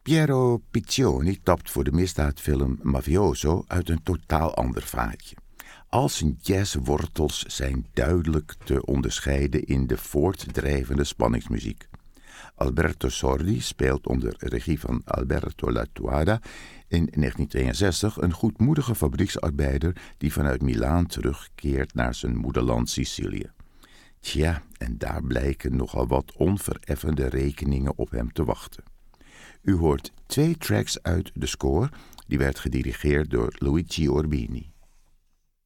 Piero Piccioni tapt voor de misdaadfilm Mafioso uit een totaal ander vaatje. Al zijn jazzwortels zijn duidelijk te onderscheiden in de voortdrijvende spanningsmuziek. Alberto Sordi speelt onder regie van Alberto Lattuada in 1962 een goedmoedige fabrieksarbeider die vanuit Milaan terugkeert naar zijn moederland Sicilië. Tja, en daar blijken nogal wat onvereffende rekeningen op hem te wachten. U hoort 2 tracks uit de score, die werd gedirigeerd door Luigi Urbini.